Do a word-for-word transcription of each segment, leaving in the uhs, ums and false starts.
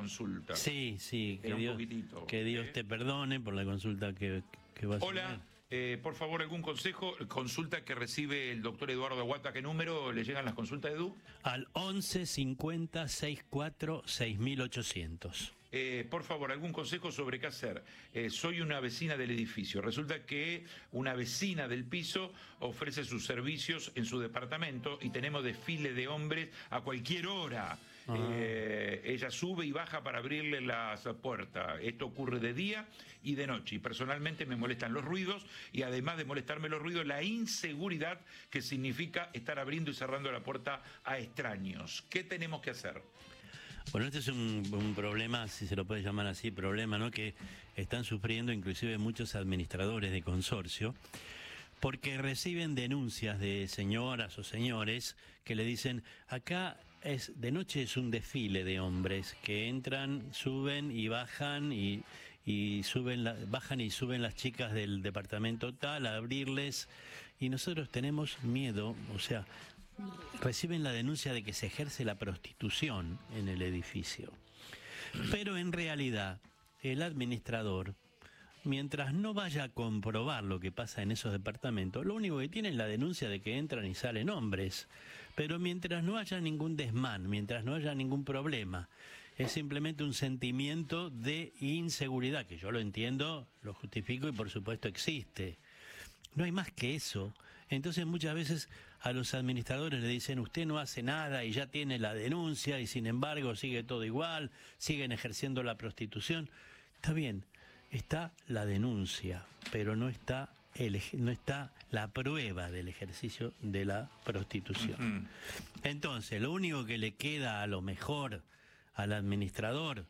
consulta. Sí, sí, que Era un Dios, poquitito, que Dios ¿eh? te perdone por la consulta que, que vas a Hola, tener. eh, por favor, algún consejo. Consulta que recibe el doctor Eduardo Aguata. ¿Qué número le llegan las consultas, Edu? Al once cincuenta sesenta y cuatro seis mil ochocientos. Eh, por favor, algún consejo sobre qué hacer. Eh, soy una vecina del edificio. Resulta que una vecina del piso ofrece sus servicios en su departamento y tenemos desfile de hombres a cualquier hora. Ah. Eh, ella sube y baja para abrirle las puertas. Esto ocurre de día y de noche. Y personalmente me molestan los ruidos y además de molestarme los ruidos, la inseguridad que significa estar abriendo y cerrando la puerta a extraños. ¿Qué tenemos que hacer? Bueno, este es un, un problema, si se lo puede llamar así, problema, ¿no? Que están sufriendo inclusive muchos administradores de consorcio, porque reciben denuncias de señoras o señores que le dicen, acá es de noche es un desfile de hombres que entran, suben y bajan y, y suben la, bajan y suben las chicas del departamento tal a abrirles y nosotros tenemos miedo, o sea, reciben la denuncia de que se ejerce la prostitución en el edificio. Pero en realidad, el administrador, mientras no vaya a comprobar lo que pasa en esos departamentos, lo único que tiene es la denuncia de que entran y salen hombres. Pero mientras no haya ningún desmán, mientras no haya ningún problema, es simplemente un sentimiento de inseguridad, que yo lo entiendo, lo justifico y por supuesto existe. No hay más que eso. Entonces muchas veces a los administradores le dicen, usted no hace nada y ya tiene la denuncia y sin embargo sigue todo igual, siguen ejerciendo la prostitución. Está bien, está la denuncia, pero no está, el, no está la prueba del ejercicio de la prostitución. Uh-huh. Entonces, lo único que le queda a lo mejor al administrador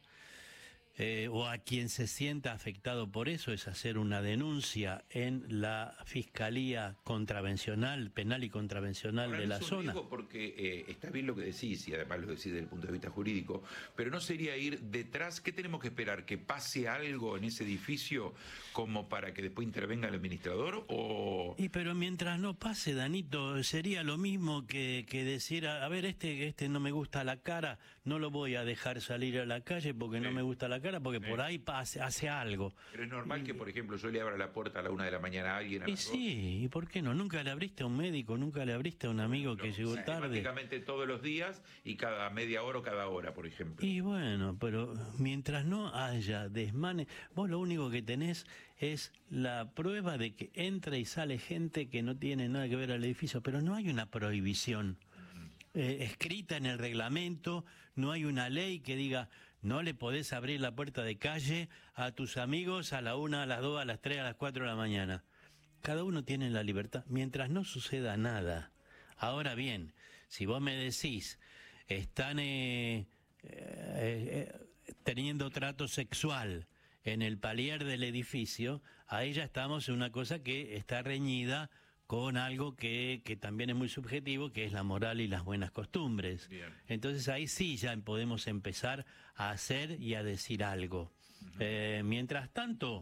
Eh, o a quien se sienta afectado por eso es hacer una denuncia en la Fiscalía Contravencional, Penal y Contravencional Ahora, de no la es un zona. riesgo porque eh, está bien lo que decís y además lo decís desde el punto de vista jurídico, pero no sería ir detrás. ¿Qué tenemos que esperar? ¿Que pase algo en ese edificio como para que después intervenga el administrador? O... Y pero mientras no pase, Danito, sería lo mismo que, que decir, a ver, este, este no me gusta la cara, no lo voy a dejar salir a la calle porque sí. no me gusta la cara. Porque por ahí pase, hace algo. Pero es normal y, que, por ejemplo, yo le abra la puerta a la una de la mañana a alguien. A y las sí, dos. ¿Y por qué no? ¿Nunca le abriste a un médico? ¿Nunca le abriste a un amigo no, que llegó o sea, tarde? Prácticamente todos los días y cada media hora o cada hora, por ejemplo. Y bueno, pero mientras no haya desmanes, vos lo único que tenés es la prueba de que entra y sale gente que no tiene nada que ver al edificio, pero no hay una prohibición eh, escrita en el reglamento, no hay una ley que diga no le podés abrir la puerta de calle a tus amigos a la una, a las dos, a las tres, a las cuatro de la mañana. Cada uno tiene la libertad, mientras no suceda nada. Ahora bien, si vos me decís, están eh, eh, eh, teniendo trato sexual en el palier del edificio, ahí ya estamos en una cosa que está reñida con algo que, que también es muy subjetivo, que es la moral y las buenas costumbres. Bien. Entonces ahí sí ya podemos empezar a hacer y a decir algo. Uh-huh. Eh, mientras tanto,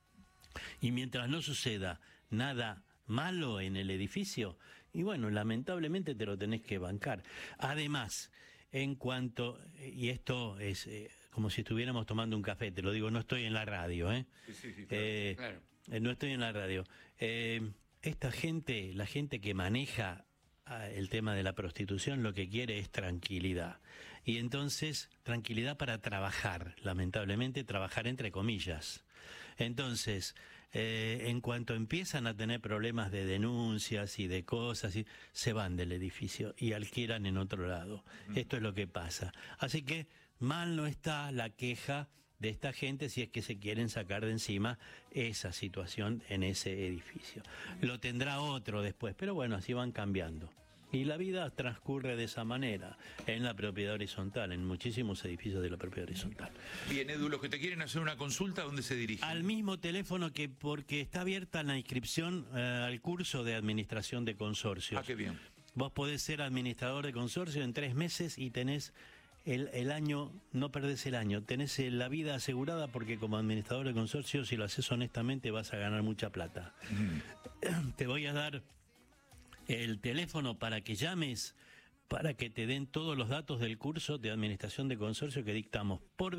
y mientras no suceda nada malo en el edificio, y bueno, lamentablemente te lo tenés que bancar. Además, en cuanto, y esto es eh, como si estuviéramos tomando un café, te lo digo, no estoy en la radio, ¿eh? Sí, sí, sí, claro, eh, claro. Eh, no estoy en la radio. Eh, Esta gente, la gente que maneja el tema de la prostitución, lo que quiere es tranquilidad. Y entonces, tranquilidad para trabajar, lamentablemente, trabajar entre comillas. Entonces, eh, en cuanto empiezan a tener problemas de denuncias y de cosas, y, se van del edificio y alquilan en otro lado. Mm. Esto es lo que pasa. Así que mal no está la queja de esta gente si es que se quieren sacar de encima esa situación en ese edificio. Lo tendrá otro después, pero bueno, así van cambiando. Y la vida transcurre de esa manera en la propiedad horizontal, en muchísimos edificios de la propiedad horizontal. Bien, Edu, los que te quieren hacer una consulta, ¿dónde se dirigen? Al mismo teléfono, que porque está abierta la inscripción eh, al curso de administración de consorcios. Ah, qué bien. Vos podés ser administrador de consorcio en tres meses y tenés El, el año, no perdés el año, tenés la vida asegurada porque como administrador de consorcio, si lo haces honestamente, vas a ganar mucha plata. Mm. Te voy a dar el teléfono para que llames, para que te den todos los datos del curso de administración de consorcio que dictamos por